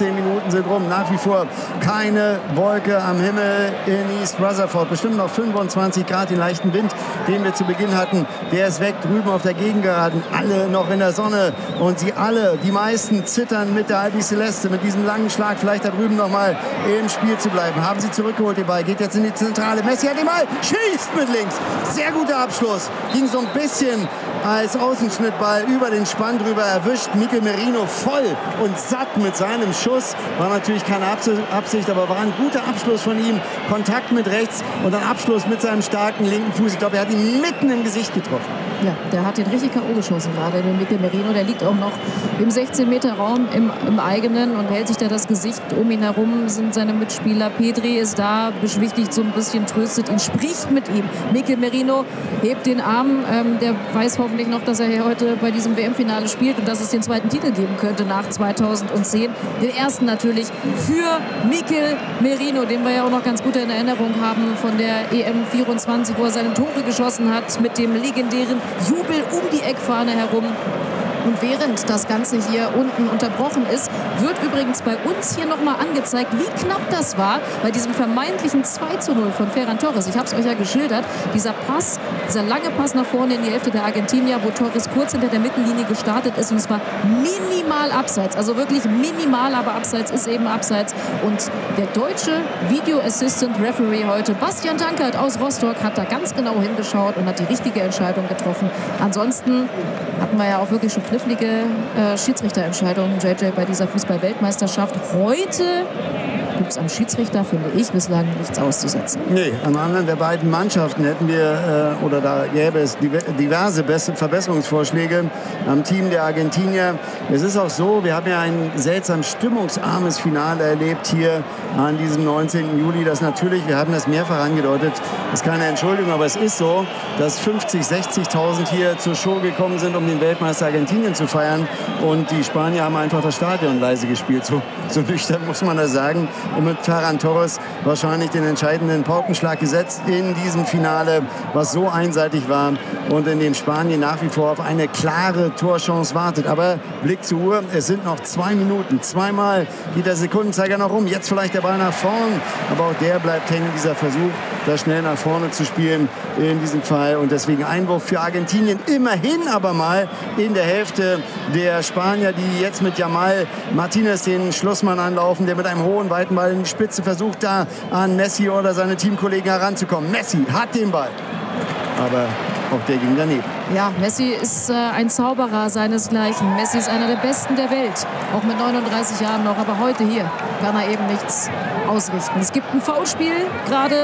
15 Minuten sind rum. Nach wie vor keine Wolke am Himmel in East Rutherford. Bestimmt noch 25 Grad, den leichten Wind, den wir zu Beginn hatten. Der ist weg, drüben auf der Gegengeraden. Alle noch in der Sonne. Und sie alle, die meisten, zittern mit der Albi Celeste, mit diesem langen Schlag, vielleicht da drüben noch mal im Spiel zu bleiben. Haben sie zurückgeholt, den Ball. Geht jetzt in die Zentrale. Messi hat den Ball. Schießt mit links. Sehr guter Abschluss. Ging so ein bisschen als Außenschnittball über den Spann drüber, erwischt Mikel Merino voll und satt mit seinem Schuss. War natürlich keine Absicht, aber war ein guter Abschluss von ihm. Kontakt mit rechts und dann Abschluss mit seinem starken linken Fuß. Ich glaube, er hat ihn mitten im Gesicht getroffen. Ja, der hat den richtig K.O. geschossen gerade, den Mikel Merino. Der liegt auch noch im 16-Meter-Raum im eigenen und hält sich da das Gesicht. Um ihn herum sind seine Mitspieler. Pedri ist da, beschwichtigt so ein bisschen, tröstet ihn, spricht mit ihm. Mikel Merino hebt den Arm. Der weiß hoffentlich noch, dass er hier heute bei diesem WM-Finale spielt und dass es den zweiten Titel geben könnte nach 2010. Den ersten natürlich für Mikel Merino, den wir ja auch noch ganz gut in Erinnerung haben von der EM 24, wo er seine Tore geschossen hat mit dem legendären Jubel um die Eckfahne herum. Und während das Ganze hier unten unterbrochen ist, wird übrigens bei uns hier nochmal angezeigt, wie knapp das war bei diesem vermeintlichen 2:0 von Ferran Torres. Ich habe es euch ja geschildert. Dieser Pass, dieser lange Pass nach vorne in die Hälfte der Argentinier, wo Torres kurz hinter der Mittellinie gestartet ist. Und es war minimal abseits. Also wirklich minimal, aber abseits ist eben abseits. Und der deutsche Video Assistant Referee heute, Bastian Tankert aus Rostock, hat da ganz genau hingeschaut und hat die richtige Entscheidung getroffen. Ansonsten hatten wir ja auch wirklich schon knifflige Schiedsrichterentscheidungen, JJ, bei dieser Fußball-Weltmeisterschaft. Heute gibt es am Schiedsrichter, finde ich, bislang nichts auszusetzen. Nee, an anderen der beiden Mannschaften hätten wir, oder da gäbe es diverse Verbesserungsvorschläge am Team der Argentinier. Es ist auch so, wir haben ja ein seltsam stimmungsarmes Finale erlebt hier an diesem 19. Juli. Das natürlich, wir haben das mehrfach angedeutet, ist keine Entschuldigung, aber es ist so, dass 50.000, 60.000 hier zur Show gekommen sind, um den Weltmeister Argentinien zu feiern. Und die Spanier haben einfach das Stadion leise gespielt. So nüchtern muss man das sagen. Und mit Ferran Torres wahrscheinlich den entscheidenden Paukenschlag gesetzt in diesem Finale, was so einseitig war und in dem Spanien nach wie vor auf eine klare Torchance wartet. Aber Blick zur Uhr, es sind noch 2 Minuten. Zweimal geht der Sekundenzeiger noch rum. Jetzt vielleicht der Ball nach vorn, aber auch der bleibt hängen, dieser Versuch, da schnell nach vorne zu spielen in diesem Fall. Und deswegen Einwurf für Argentinien, immerhin aber mal in der Hälfte der Spanier, die jetzt mit Jamal Martinez den Schlussmann anlaufen, der mit einem hohen, weiten Ball in die Spitze versucht, da an Messi oder seine Teamkollegen heranzukommen. Messi hat den Ball, aber auch der ging daneben. Ja, Messi ist ein Zauberer seinesgleichen. Messi ist einer der Besten der Welt, auch mit 39 Jahren noch. Aber heute hier kann er eben nichts ausrichten. Es gibt ein Foulspiel gerade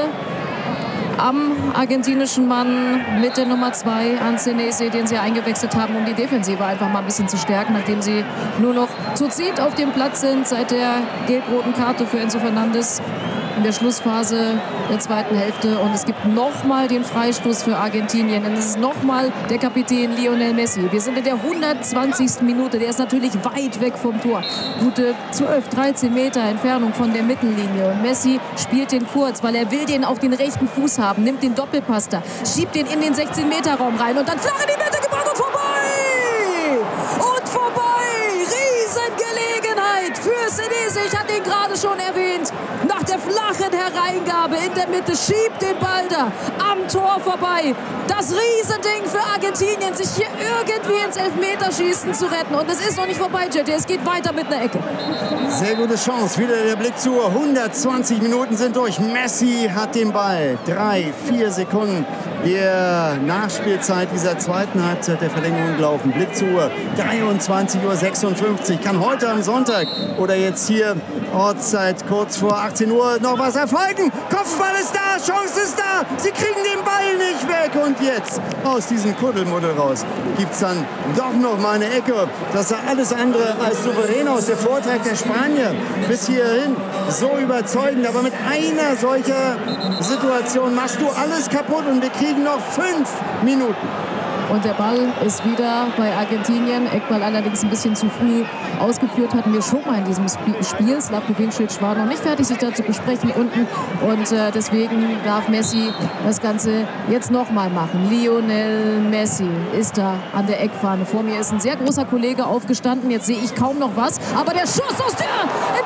am argentinischen Mann mit der Nummer 2, Ancenese, den sie eingewechselt haben, um die Defensive einfach mal ein bisschen zu stärken, nachdem sie nur noch zu 10 auf dem Platz sind seit der gelb-roten Karte für Enzo Fernandes in der Schlussphase der zweiten Hälfte. Und es gibt nochmal den Freistoß für Argentinien. Und es ist nochmal der Kapitän Lionel Messi. Wir sind in der 120. Minute. Der ist natürlich weit weg vom Tor. Gute 12, 13 Meter Entfernung von der Mittellinie. Und Messi spielt den kurz, weil er will den auf den rechten Fuß haben. Nimmt den Doppelpass da, schiebt den in den 16-Meter-Raum rein. Und dann flach in die Mitte gebracht und vorbei! Und vorbei! Riesengelegenheit für Senesi. Ich hatte ihn gerade schon erwähnt. Nach der flachen Hereingabe in der Mitte schiebt den Ball da am Tor vorbei. Das Riesending für Argentinien, sich hier irgendwie ins Elfmeterschießen zu retten. Und es ist noch nicht vorbei, Jetty. Es geht weiter mit einer Ecke. Sehr gute Chance. Wieder der Blick zur 120 Minuten sind durch. Messi hat den Ball. 3-4 Sekunden der Nachspielzeit dieser zweiten Halbzeit der Verlängerung gelaufen. Blick zur Uhr. 23:56 Uhr. Kann heute am Sonntag oder jetzt hier Ortszeit kurz vor 18 Uhr noch was erfolgen. Kopfball ist da, Chance ist da. Sie kriegen den Ball nicht weg. Und jetzt aus diesem Kuddelmuddel raus gibt es dann doch noch mal eine Ecke. Das sah alles andere als souverän aus. Der Vortrag der Spanier bis hierhin so überzeugend. Aber mit einer solcher Situation machst du alles kaputt und wir kriegen noch 5 Minuten. Und der Ball ist wieder bei Argentinien. Eckball allerdings ein bisschen zu früh ausgeführt, hatten wir schon mal in diesem Spiel. Slavko Vincic war noch nicht fertig, sich da zu besprechen unten. Und deswegen darf Messi das Ganze jetzt nochmal machen. Lionel Messi ist da an der Eckfahne. Vor mir ist ein sehr großer Kollege aufgestanden. Jetzt sehe ich kaum noch was. Aber der Schuss aus der